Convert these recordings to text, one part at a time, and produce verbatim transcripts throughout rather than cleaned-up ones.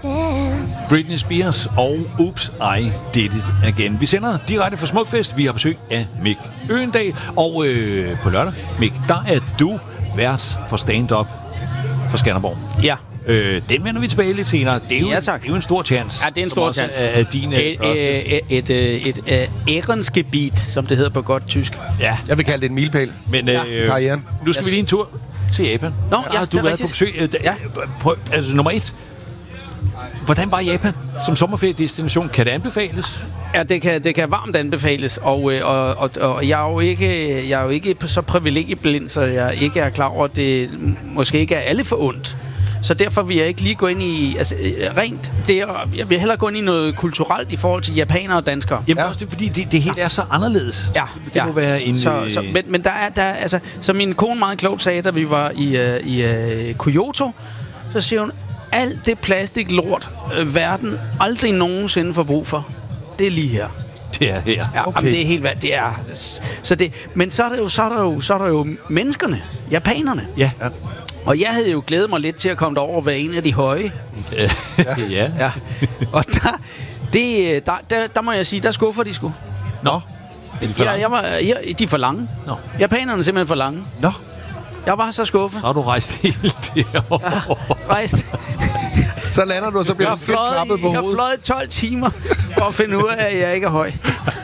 Britney Spears og Oops, I Did It Again. Vi sender direkte fra Smukfest. Vi har besøg af Mick Øgendahl. Og øh, på lørdag, Mick, der er du vært for stand-up for Skanderborg. Ja. Øh, den vender vi tilbage lidt senere. Det er jo, ja, tak. det er jo en stor chance. Ja, det er en stor chance. Af, af din et, første. Et, et, et, et, et Ehrensgebiet, som det hedder på godt tysk. Ja. Jeg vil kalde det en milepæl. Men ja. øh, karrieren. Nu skal yes. vi lige en tur til Japan. Nå, ja, har du været på besøg. Øh, ja. Prøv, altså, nummer et. Hvordan var Japan som sommerferiedestination? Kan det anbefales? Ja, det kan, det kan varmt anbefales, og, og, og, og jeg er jo ikke, jeg er jo ikke så privilegieblind, så jeg ikke er klar over, at det måske ikke er alle for ondt. Så derfor vil jeg ikke lige gå ind i, altså rent, det er, jeg vil hellere gå ind i noget kulturelt i forhold til japanere og danskere. Jamen ja. Også det, fordi det, det hele er så anderledes. Ja, det ja. må være en... Så, så, men, men der er, der er, altså, som min kone meget klogt sagde, da vi var i, uh, i uh, Kyoto, så siger hun, alt det plastiklort, øh, verden aldrig nogensinde får brug for, det er lige her. Det er her. Ja, okay. Jamen, det er helt hvad det er. Så det, men så er der jo, så er der jo, så er der jo menneskerne, japanerne. Ja. ja. Og jeg havde jo glædet mig lidt til at komme derover og være en af de høje. ja. ja. ja. Og der, det, der, der, der må jeg sige, der skuffer de sgu. Nå. Er de for lange? Ja, jeg var, jeg, de er for lange. Nå. Japanerne er simpelthen for lange. Nå. Jeg var så skuffet. Så har du rejst helt derovre. Ja, rejst. Så lander du, og så bliver du fedt klappet på hovedet. Jeg har fløjet tolv timer for at finde ud af, at jeg ikke er høj.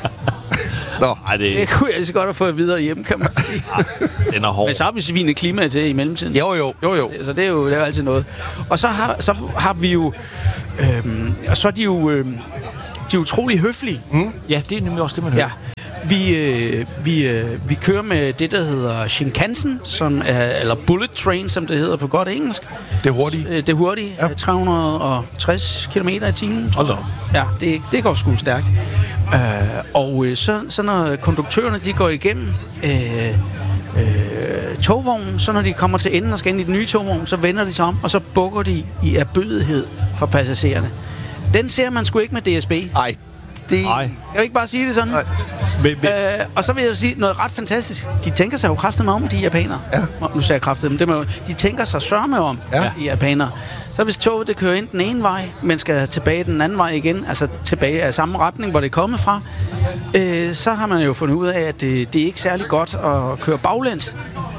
Nå, ej, det... det kunne jeg lige så godt have fået videre hjem, kan man sige. Ej, den er hård. Men så har vi svinet klima til i mellemtiden. Jo, jo, jo, jo. Så det er jo, det er jo altid noget. Og så har, så har vi jo... Øhm, og så er de jo... Øhm, de er utrolig høflige. Mm. Ja, det er nemlig også det, man hører. Ja. Vi, øh, vi, øh, vi kører med det, der hedder Shinkansen, som er, eller Bullet Train, som det hedder på godt engelsk. Det er hurtigt. Øh, det er hurtigt. Ja. tre hundrede og tres kilometer i timen. Hold da. Ja, det, det går sgu stærkt. Øh, og øh, så, så når konduktørerne de går igennem øh, øh, togvognen, så når de kommer til enden og skal ind i den nye togvogn, så vender de sig om, og så bukker de i erbødighed for passagererne. Den ser man sgu ikke med D S B. Ej. Det... Jeg vil ikke bare sige det sådan. Men, men... Øh, og så vil jeg sige noget ret fantastisk. De tænker sig jo kraftedeme om, de japanere. Ja. Nu sagde jeg kraftedeme. Det må, de tænker sig sørme om, ja. de japanere. Så hvis toget det kører ind den ene vej, men skal tilbage den anden vej igen, altså tilbage af samme retning, hvor det er kommet fra, øh, så har man jo fundet ud af, at det, det er ikke særlig godt at køre baglæns.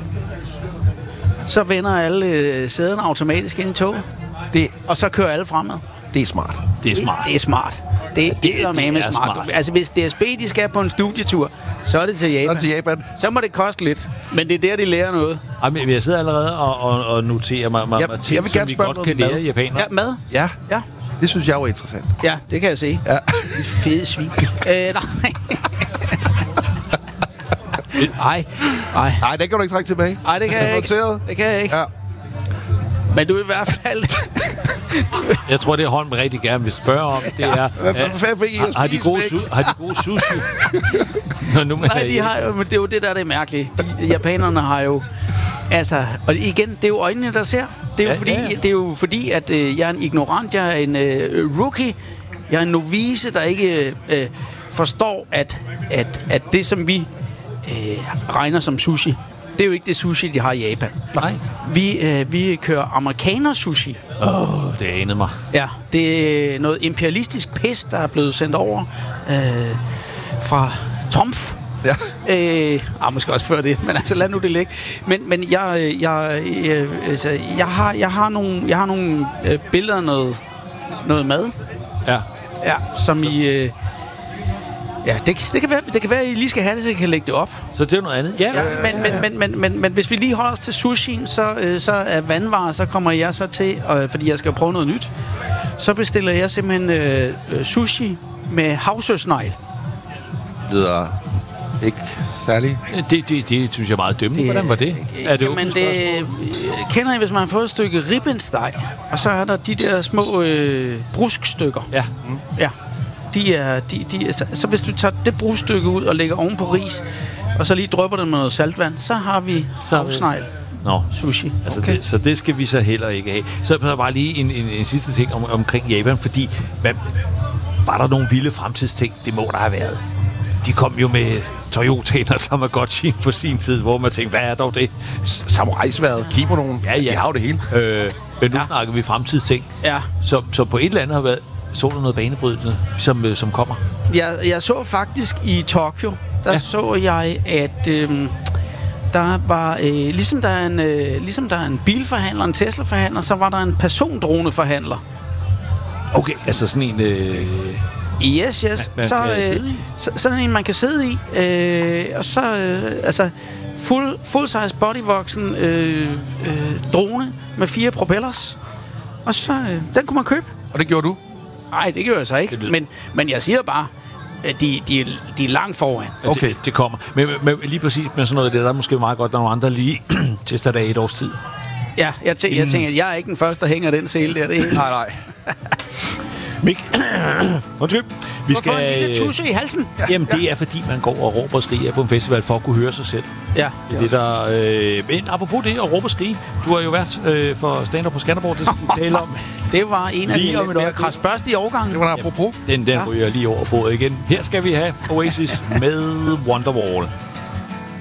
Så vender alle øh, sæderne automatisk ind i toget. Det, og så kører alle fremad. Det er smart. Det er smart. Det, det er smart. Det, det, det er med smart. smart. Altså, hvis D S B de skal på en studietur, så er det til Japan. Så, til Japan. Så må det koste lidt. Men det er der, de lærer noget. Ej, men jeg sidder allerede og, og, og noterer mig, mig jeg, ting, jeg vil gerne som vi spørge godt kan lære i japanere. Ja, mad. Ja. ja. Det synes jeg var interessant. Ja, det kan jeg se. Ja. Et fede svin. øh, nej. Nej. Nej. Nej, det kan du ikke trække tilbage. Nej, det kan jeg ikke. Det kan jeg ikke. Ja. Men du er i hvert fald... Jeg tror, det Holm rigtig gerne vil spørge om, det er... Ja. Uh, har, har, de gode su- har de gode sushi? Nå, nu Nej, de har jo, men det er jo det, der er det mærkelige. De, japanerne har jo... Altså, og igen, det er jo øjnene, der ser. Det er jo, ja, fordi, ja, ja. Det er jo fordi, at øh, jeg er en ignorant, jeg er en øh, rookie, jeg er en novice, der ikke øh, forstår, at, at, at det, som vi øh, regner som sushi, det er jo ikke det sushi, de har i Japan. Nej. Vi, øh, vi kører amerikaner-sushi. Åh, oh, det anede mig. Ja, det er noget imperialistisk pis, der er blevet sendt over øh, fra Trumf. Ja. Øh, ah, måske også før det, men altså lad nu det ligge. Men, men jeg, jeg, jeg, altså, jeg har, jeg har nogle, jeg har nogle øh, billeder af noget, noget mad. Ja. Ja, som I... Øh, Ja, det, det, kan være, det kan være, at I lige skal have det, så I kan lægge det op. Så det er noget andet? Ja, ja, men, men, men, men, men, men hvis vi lige holder os til sushien, så, øh, så er vandvarer, så kommer jeg så til, øh, fordi jeg skal prøve noget nyt, så bestiller jeg simpelthen øh, sushi med havsøsnegl. Det lyder ikke særligt. Det, det, det synes jeg er meget dømmende. Hvordan var det? Er det jamen, det kender I, hvis man har fået et stykke ribbensteg, og så er der de der små øh, bruskstykker. Ja. Mm. Ja. De er, de, de er, så, så hvis du tager det brugstykke ud og lægger oven på ris, og så lige drypper det med noget saltvand, så har vi havsnegl Nå. sushi. Altså okay. det, så det skal vi så heller ikke have. Så bare lige en, en, en sidste ting om, omkring Japan, fordi hvad, var der nogle vilde fremtidsting? Det må der have været. De kom jo med Toyota'en og Tamagotchi'en på sin tid, hvor man tænkte, hvad er dog det? Samurai-sværet, kimonoen, ja, ja. De har jo det hele. Øh, Men nu Ja. snakker vi fremtidsting. Ja. Så, så på et eller andet har været... Så du noget banebrydende, som, øh, som kommer? Jeg, jeg så faktisk i Tokyo, der Ja. ja. så jeg, at øhm, der var, øh, ligesom, der er en, øh, ligesom der er en bilforhandler, en Tesla-forhandler, så var der en persondroneforhandler. Okay, altså sådan en... Øh, Yes, yes. Man så, kan øh, sidde i? så, sådan en, man kan sidde i. Øh, og så, øh, altså, full, full-size bodyvoksen øh, øh, drone med fire propellers. Og så, øh, den kunne man købe. Og det gjorde du? Nej, det gjorde jeg så ikke. Men, men jeg siger bare, at de, de, de er langt foran. Okay. det, det kommer. Men, men lige præcis med sådan noget, det er der måske meget godt, der er nogle andre lige tester der i et års tid. Ja, jeg, tæ- jeg tænker, at jeg er ikke den første, der hænger den sele der. Det er helt... Nej, nej. Mik, undskyld. Vi Hvorfor skal, en lille tusse i halsen? Jamen, det er fordi, man går og råber og skriger på en festival for at kunne høre sig selv. Ja. Det er det, der... Øh, men apropos det at råbe og skrige. Du har jo været øh, for stand-up på Skanderborg, det skal vi tale om. Det var en af Lige de om et lidt mere øjeblik. krasbørste i årgangen. Det var en apropos. Den, den Ja. ryger lige over bordet igen. Her skal vi have Oasis med Wonderwall.